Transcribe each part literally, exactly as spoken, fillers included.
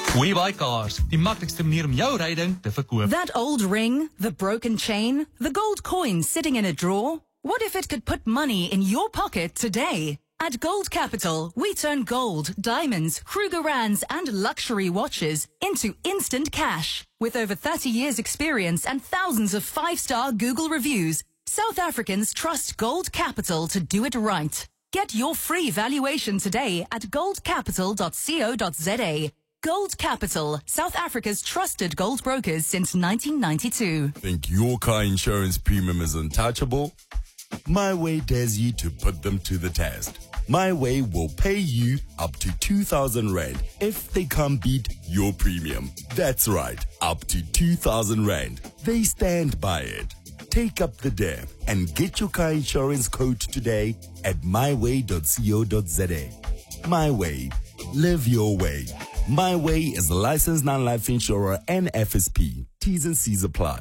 We buy cars, die maklikste manier om jou ryding te verkoop. That old ring, the broken chain, the gold coin sitting in a drawer. What if it could put money in your pocket today? At Gold Capital, we turn gold, diamonds, Krugerrands and luxury watches into instant cash. With over thirty years experience and thousands of five-star Google reviews, South Africans trust Gold Capital to do it right. Get your free valuation today at gold capital dot co dot za. Gold Capital, South Africa's trusted gold brokers since nineteen ninety-two. Think your car insurance premium is untouchable? My Way dares you to put them to the test. My Way will pay you up to two thousand rand if they can't beat your premium. That's right, up to two thousand rand. They stand by it. Take up the dare and get your car insurance quote today at my way dot co dot za. My Way. Live your way. My Way is a licensed non-life insurer and F S P. T's and C's apply.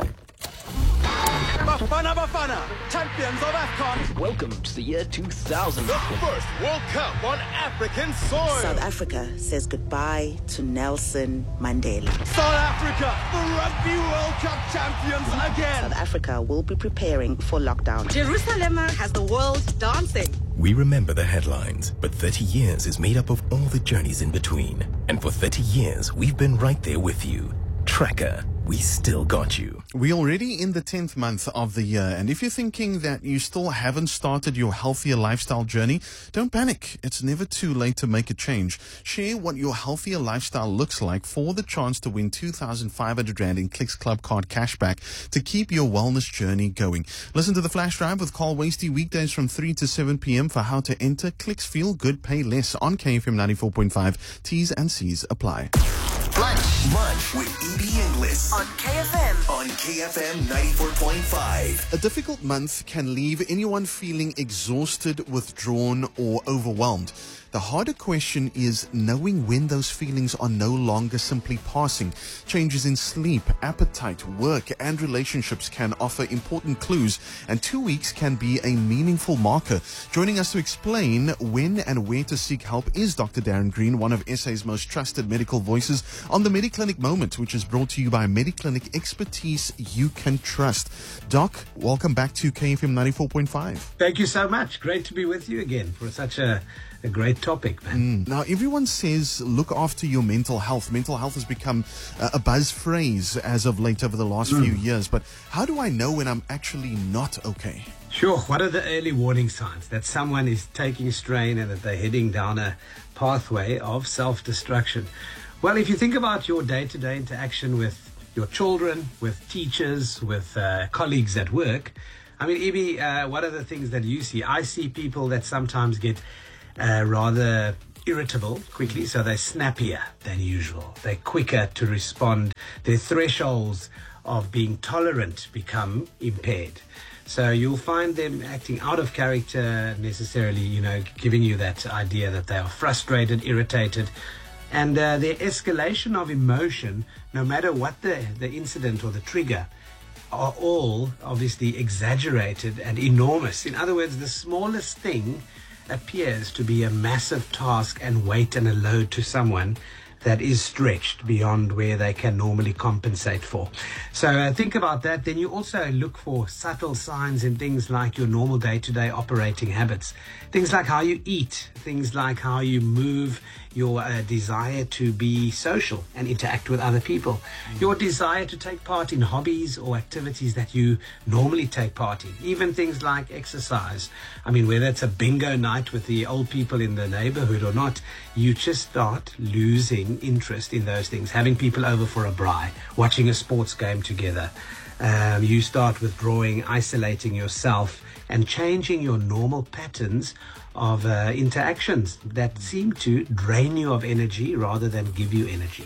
Bafana Bafana, champions of AFCON. Welcome to the year two thousand. The first World Cup on African soil. South Africa says goodbye to Nelson Mandela. South Africa, the Rugby World Cup champions again. South Africa will be preparing for lockdown. Jerusalem has the world dancing. We remember the headlines, but thirty years is made up of all the journeys in between. And for thirty years, we've been right there with you. Tracker, we still got you. We're already in the tenth month of the year, and if you're thinking that you still haven't started your healthier lifestyle journey, don't panic. It's never too late to make a change. Share what your healthier lifestyle looks like for the chance to win two thousand five hundred rand in Clicks Club Card cashback to keep your wellness journey going. Listen to the Flash Drive with Carl Wasty weekdays from three to seven p.m. for how to enter Clicks Feel Good, Pay Less on K F M ninety-four point five. T's and C's apply. Lunch. Lunch with Edie Inglis. On K F M. On K F M ninety-four point five. A difficult month can leave anyone feeling exhausted, withdrawn, or overwhelmed. The harder question is knowing when those feelings are no longer simply passing. Changes in sleep, appetite, work, and relationships can offer important clues, and two weeks can be a meaningful marker. Joining us to explain when and where to seek help is Doctor Darren Green, one of S A's most trusted medical voices on the Mediclinic Moment, which is brought to you by Mediclinic, expertise you can trust. Doc, welcome back to K F M ninety-four point five. Thank you so much. Great to be with you again for such a A great topic, man. Mm. Now, everyone says look after your mental health. Mental health has become uh, a buzz phrase as of late over the last mm. few years. But how do I know when I'm actually not okay? Sure. What are the early warning signs that someone is taking strain and that they're heading down a pathway of self-destruction? Well, if you think about your day-to-day interaction with your children, with teachers, with uh, colleagues at work, I mean, Ibi, uh, what are the things that you see? I see people that sometimes get Uh, rather irritable quickly, so they're snappier than usual. They're quicker to respond. Their thresholds of being tolerant become impaired. So you'll find them acting out of character, necessarily, you know, giving you that idea that they are frustrated, irritated. And uh, their escalation of emotion, no matter what the, the incident or the trigger, are all obviously exaggerated and enormous. In other words, the smallest thing appears to be a massive task and weight and a load to someone that is stretched beyond where they can normally compensate for. So uh, think about that. Then you also look for subtle signs in things like your normal day-to-day operating habits. Things like how you eat, things like how you move, your uh, desire to be social and interact with other people, your desire to take part in hobbies or activities that you normally take part in, even things like exercise. I mean, whether it's a bingo night with the old people in the neighborhood or not, you just start losing interest in those things. Having people over for a braai, watching a sports game together. Um, you start withdrawing, isolating yourself, and changing your normal patterns of uh, interactions that seem to drain you of energy rather than give you energy.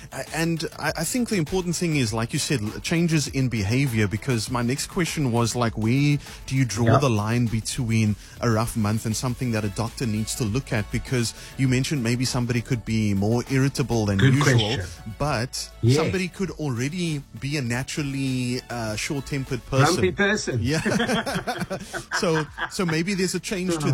And I think the important thing is, like you said, changes in behavior, because my next question was, like, where do you draw yeah. the line between a rough month and something that a doctor needs to look at? Because you mentioned maybe somebody could be more irritable than Good usual, question. but yeah. somebody could already be a naturally uh, short-tempered person. Grumpy person. Yeah. so, so maybe there's a change to that.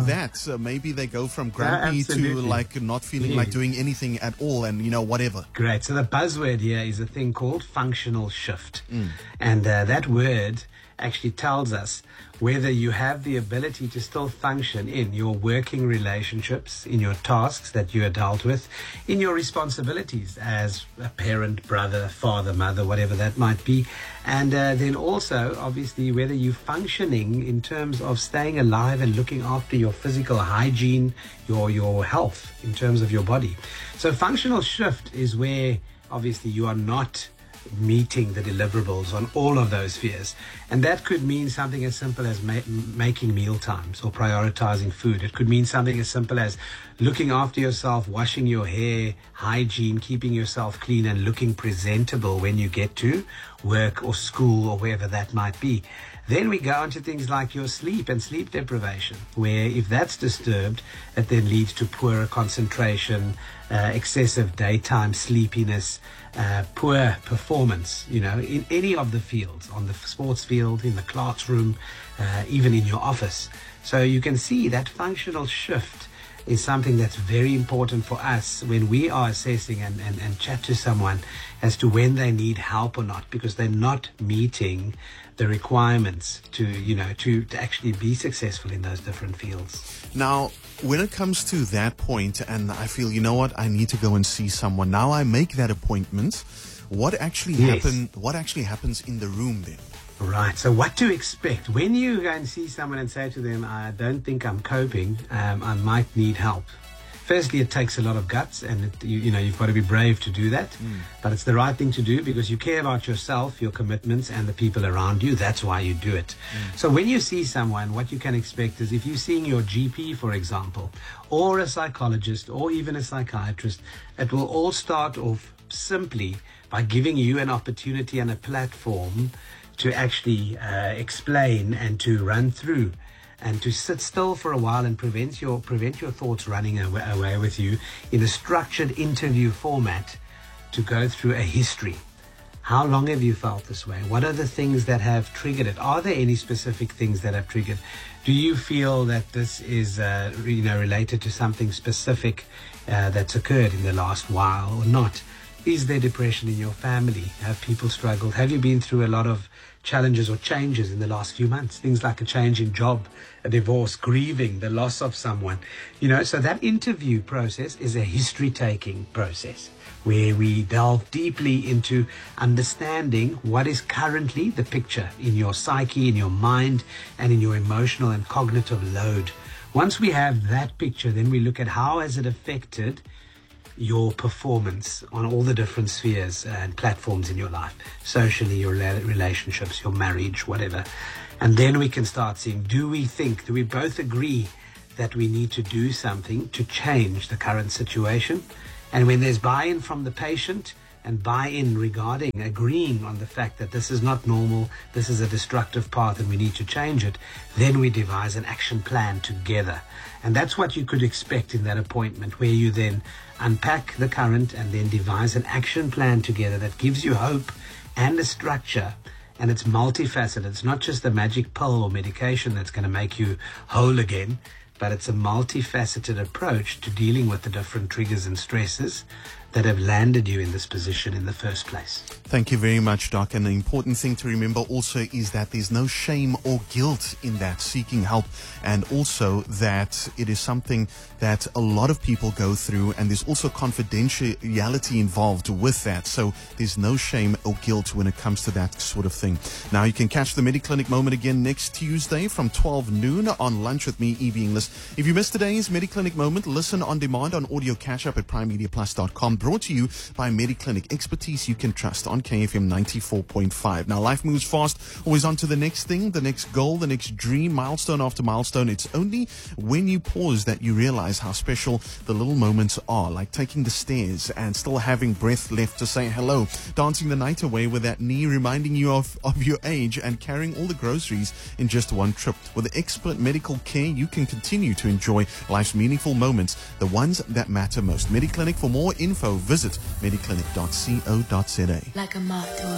that uh, maybe they go from grumpy Yeah, to absolutely. like not feeling Yeah. like doing anything at all, and you know whatever. Great. So the buzzword here is a thing called functional shift. Mm. And uh, that word actually tells us whether you have the ability to still function in your working relationships, in your tasks that you are dealt with, in your responsibilities as a parent, brother, father, mother, whatever that might be. And uh, then also, obviously, whether you're functioning in terms of staying alive and looking after your physical hygiene, your, your health in terms of your body. So functional shift is where, obviously, you are not meeting the deliverables on all of those spheres. And that could mean something as simple as ma- making meal times or prioritizing food. It could mean something as simple as looking after yourself, washing your hair, hygiene, keeping yourself clean and looking presentable when you get to work or school or wherever that might be. Then we go on to things like your sleep and sleep deprivation, where if that's disturbed, it then leads to poorer concentration, uh, excessive daytime sleepiness, uh, poor performance, you know, in any of the fields, on the sports field, in the classroom, uh, even in your office. So you can see that functional shift is something that's very important for us when we are assessing and, and, and chat to someone as to when they need help or not, because they're not meeting the requirements to, you know, to, to actually be successful in those different fields. Now, when it comes to that point, and I feel, you know what, I need to go and see someone. Now I make that appointment. What actually Yes. happen? What actually happens in the room then? Right. So what to expect when you go and see someone and say to them, I don't think I'm coping, um, I might need help. Firstly, it takes a lot of guts, and it, you, you know, you've got to be brave to do that. Mm. But it's the right thing to do because you care about yourself, your commitments, and the people around you. That's why you do it. Mm. So when you see someone, what you can expect is if you're seeing your G P, for example, or a psychologist, or even a psychiatrist, it will all start off simply by giving you an opportunity and a platform to actually uh, explain and to run through and to sit still for a while and prevent your prevent your thoughts running away, away with you in a structured interview format to go through a history. How long have you felt this way? What are the things that have triggered it? Are there any specific things that have triggered? Do you feel that this is uh, you know, related to something specific uh, that's occurred in the last while or not? Is there depression in your family? Have people struggled? Have you been through a lot of challenges or changes in the last few months? Things like a change in job, a divorce, grieving, the loss of someone. You know, so that interview process is a history-taking process where we delve deeply into understanding what is currently the picture in your psyche, in your mind, and in your emotional and cognitive load. Once we have that picture, then we look at how has it affected your performance on all the different spheres and platforms in your life, socially, your relationships, your marriage, whatever. And then we can start seeing, do we think, do we both agree that we need to do something to change the current situation? And when there's buy-in from the patient and buy-in regarding agreeing on the fact that this is not normal, this is a destructive path and we need to change it, then we devise an action plan together. And that's what you could expect in that appointment, where you then unpack the current and then devise an action plan together that gives you hope and a structure. And it's multifaceted. It's not just a magic pill or medication that's going to make you whole again, but it's a multifaceted approach to dealing with the different triggers and stresses that have landed you in this position in the first place. Thank you very much, Doc. And the important thing to remember also is that there's no shame or guilt in that, seeking help, and also that it is something that a lot of people go through, and there's also confidentiality involved with that. So there's no shame or guilt when it comes to that sort of thing. Now, you can catch the MediClinic Moment again next Tuesday from twelve noon on Lunch with me, E B Inglis. If you missed today's MediClinic Moment, listen on demand on audio catch-up at prime media plus dot com. Brought to you by MediClinic, expertise you can trust on K F M ninety-four point five. Now, life moves fast, always on to the next thing, the next goal, the next dream, milestone after milestone. It's only when you pause that you realize how special the little moments are, like taking the stairs and still having breath left to say hello, dancing the night away with that knee reminding you of, of your age, and carrying all the groceries in just one trip. With expert medical care, you can continue to enjoy life's meaningful moments, the ones that matter most. MediClinic, for more info, visit mediclinic dot co dot za. Like a moth to a